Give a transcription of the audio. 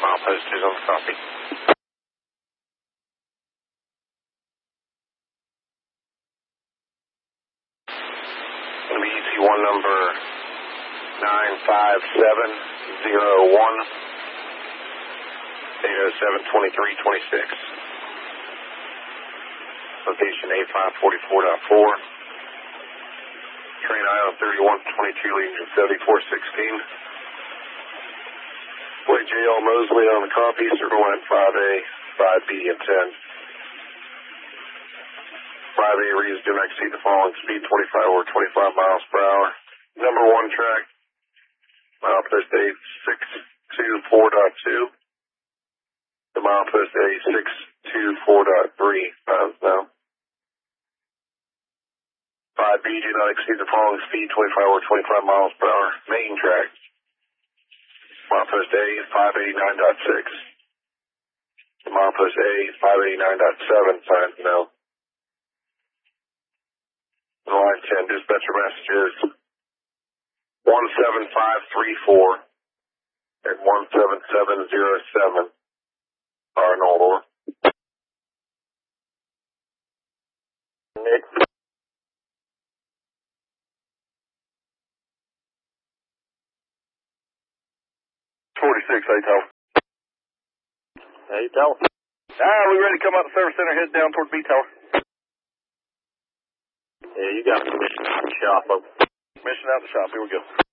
Milepost is on the copy. Going to be ET1 number 95701, 807-2326. Location A544.4. Train IO 3122 leading to 7416. Boy JL Mosley on the copy, circle line 5A, 5B, and 10. 5A reads do not exceed the following speed, 25 or 25 miles per hour. Number 1 track, milepost A624.2. The milepost A624.3 miles now. 5B do not exceed the following speed, 25 or 25 miles per hour. Main track, milepost A589.6. Milepost A589.7 signs no. Line 10, dispatcher messages 17534 and 17707 are in order. Nick. 46, how you tell? How you tell? We ready to come out the service center, head down toward B Tower. Yeah, you got permission out the shop. Mission out the shop, here we go.